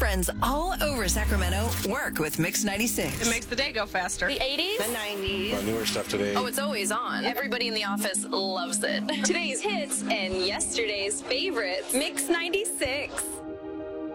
Friends all over Sacramento work with Mix 96. It makes the day go faster. The 80s? The 90s. Newer stuff today. Oh, it's always on. Everybody in the office loves it. Today's hits and yesterday's favorites. Mix 96.